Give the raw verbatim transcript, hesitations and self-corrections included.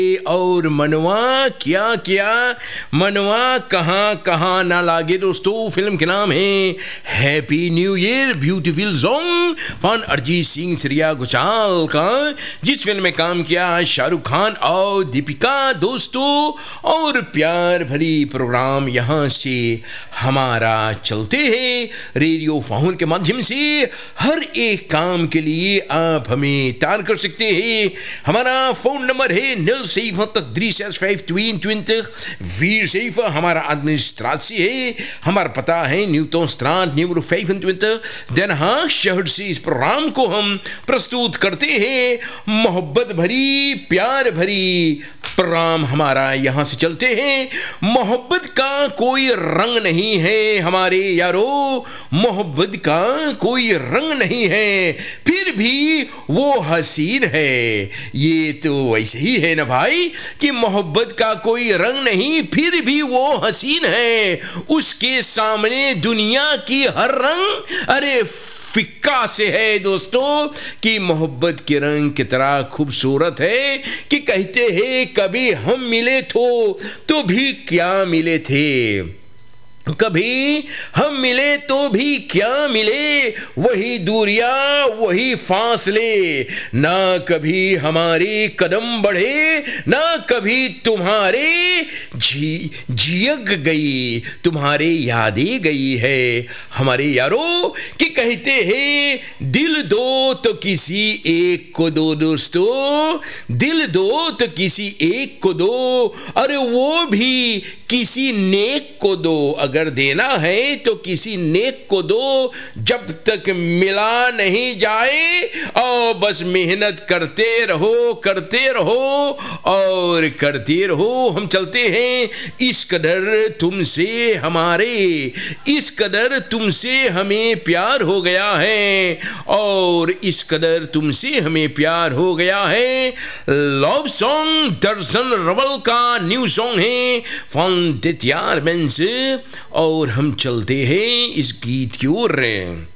और मनवा क्या क्या मनवा कहाँ कहाँ ना लागे। दोस्तों फिल्म के नाम है happy new year beautiful song fun Arijit Singh Shreya Ghoshal का, जिस फिल्म में काम किया शाहरुख खान और दीपिका। दोस्तों और प्यार भरी प्रोग्राम यहाँ से हमारा चलते हैं रेडियो फाउन के माध्यम से। हर एक काम के लिए आप हमें तार कर सकते हैं। हमारा फोन नंबर है nul zeventig drie zes vijf tweeëntwintig vierenzeventig। हमारा एडमिनिस्ट्रेशन है, हमारा पता है न्यूटन स्ट्राट नंबर पचपन Den Haag शहर से इस प्रोग्राम को हम प्रस्तुत करते हैं। मोहब्बत भरी प्यार भरी प्रोग्राम हमारा यहाँ से चलते हैं। मोहब्बत का कोई रंग नहीं है हमारे यारो, मोहब्बत का कोई रंग नहीं है, फिर भी वो हसीन है। ये तो वैसे ही है ना भाई कि मोहब्बत का कोई रंग नहीं फिर भी वो हसीन है। उसके सामने दुनिया की हर रंग अरे फिक्का से है। दोस्तों कि मोहब्बत के रंग की तरह खूबसूरत है कि कहते हैं कभी हम मिले तो तो भी क्या मिले थे, कभी हम मिले तो भी क्या मिले, वही दूरियां वही फासले, ना कभी हमारे कदम बढ़े ना कभी तुम्हारे जी जियग गई, तुम्हारे यादें गई है हमारे यारो। कि कहते हैं दिल दो तो किसी एक को दो। दोस्तों दिल दो तो किसी एक को दो, अरे वो भी किसी नेक को दो। अगर देना है तो किसी नेक को दो, जब तक मिला नहीं जाए और बस मेहनत करते रहो करते रहो और करते रहो। हम चलते हैं इस कदर तुमसे हमारे, इस कदर तुमसे हमें प्यार हो गया है और इस कदर तुमसे हमें प्यार हो गया है। लव सॉन्ग दर्शन रवल का न्यू सॉन्ग है फन यार बेंस। और हम चलते हैं इस गीत की ओर।